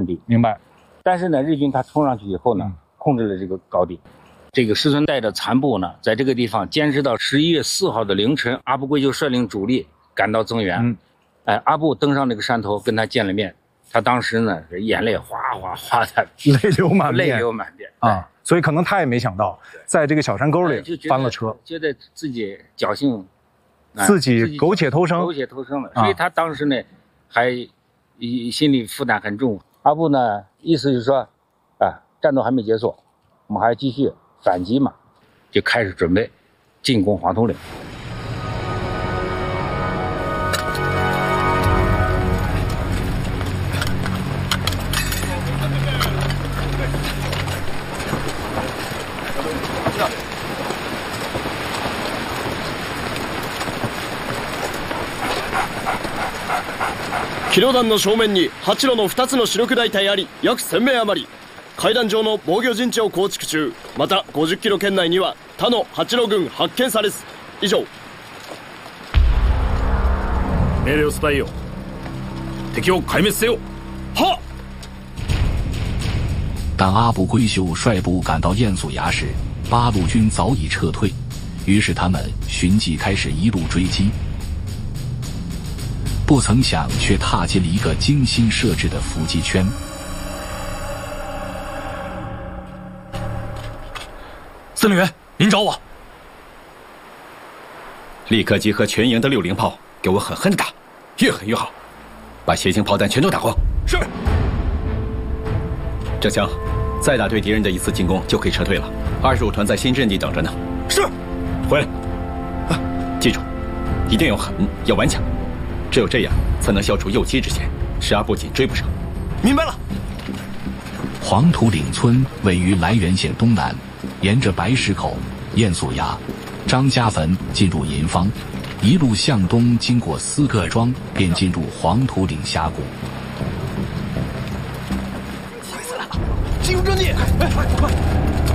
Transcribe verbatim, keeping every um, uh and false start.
地。 明白。 但是呢，日军他冲上去以后呢，嗯、控制了这个高地。这个石村代的残部呢，在这个地方坚持到十一月四号的凌晨，阿部贵就率领主力赶到增援。嗯，哎，阿部登上那个山头跟他见了面，他当时呢是眼泪哗哗哗的， 泪流满面， 泪流满面啊！所以可能他也没想到，在这个小山沟里翻了车， 觉得自己侥幸， 自己苟且偷生， 苟且偷生了。所以他当时呢，还心里负担很重。阿部呢，意思就是说，啊，战斗还没结束，我们还要继续反击嘛，就开始准备进攻黄土岭。 機動団の正面に八路のふたつの主力大隊あり約せん名余り、階段上の防御陣地を構築中。またごじゅっキロ圏内には他の八路軍発見されず。以上。 命令を伝えよ。敵を壊滅せよ。 は。 当阿部圭秀率部赶到燕宿崖时，八路军早已撤退，于是他们寻迹开始一路追击。不曾想，却踏进了一个精心设置的伏击圈。 司令员，您找我。 立刻集合全营的六零炮，给我狠狠地打，越狠越好，把斜形炮弹全都打光。 是。 郑强，再打对敌人的一次进攻就可以撤退了。二十五团在新阵地等着呢。 是。回来。 啊，记住，一定要狠，要顽强。只有这样，才能消除右击之嫌，使阿部紧追不上。 明白了。 黄土岭村位于涞源县东南，沿着白石口、燕宿崖、张家坟进入银方，一路向东，经过思各庄，便进入黄土岭峡谷。 快死了！进入阵地！快快快！